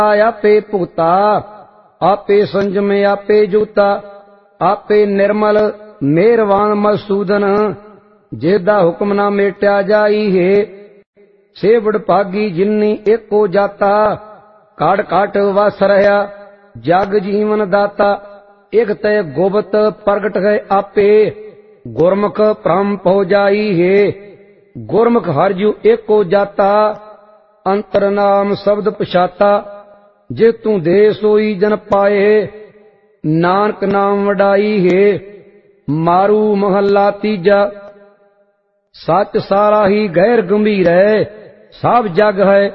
आपे भुगता, आपे संजम आपे जूता, आपे निर्मल मेहरवान मसूदन, जेदा हुक्म ना मेट्या जाई है। सेवड़ भागी जिन्नी एको जाता, काट काट वस रहा जग जीवन दाता। एक तय गोबत प्रगट है आपे, गुरमुख भ्रम पौ जाई है। गुरमुख हरजू एको जाता, अंतर नाम शब्द पछाता। जे तू दे सोई जन पाए, नानक नाम वडाई है। मारू महला तीजा, सच सारा ही गैर गंभीर है। सब जग है